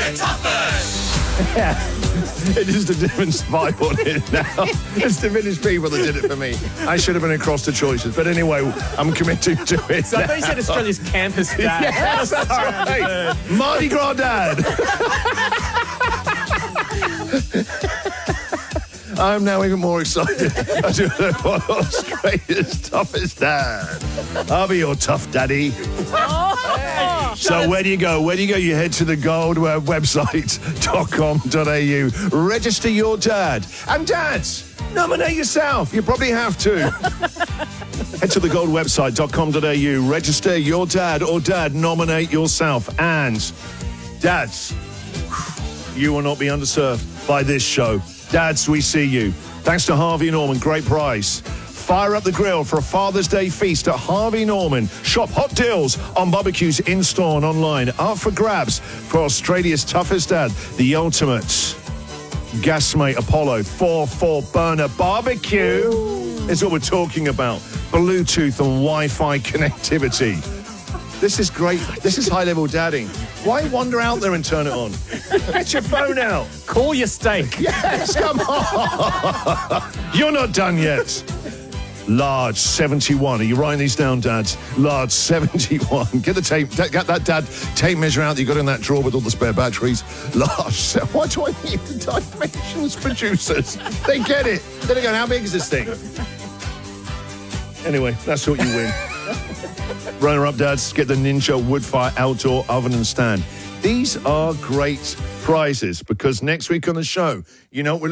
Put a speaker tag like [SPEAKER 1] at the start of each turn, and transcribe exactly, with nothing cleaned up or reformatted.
[SPEAKER 1] Yeah. It is the different vibe on it now. It's the Finnish people that did it for me. I should have been across the choices. But anyway, I'm committed to it.
[SPEAKER 2] So I thought you said Australia's campus dad.
[SPEAKER 1] Yes, that's right. Mardi Gras dad. I'm now even more excited. I do know what Australia's toughest dad. I'll be your tough daddy.
[SPEAKER 3] Oh.
[SPEAKER 1] So where do you go? Where do you go? You head to the gold website dot com dot a u. Register your dad. And dads, nominate yourself. You probably have to. Head to the gold website dot com dot a u. Register your dad or dad. Nominate yourself. And dads, you will not be underserved by this show. Dads, we see you. Thanks to Harvey Norman. Great price. Fire up the grill for a Father's Day feast at Harvey Norman. Shop hot deals on barbecues in-store and online. Up for grabs for Australia's toughest dad, the ultimate Gasmate Apollo four four burner barbecue. Is what we're talking about. Bluetooth and Wi-Fi connectivity. This is great. This is high-level dadding. Why wander out there and turn it on? Get your phone out.
[SPEAKER 2] Call your steak.
[SPEAKER 1] Yes, come on. You're not done yet. Large seventy-one. Are you writing these down, dads? Large seventy-one. Get the tape. Get that dad tape measure out that you got in that drawer with all the spare batteries. Large. Why do I need the dimensions producers? They get it. Then they go, how big is this thing? Anyway, that's what you win. Runner-up, dads, get the Ninja Woodfire Outdoor Oven and Stand. These are great prizes because next week on the show, you know what we're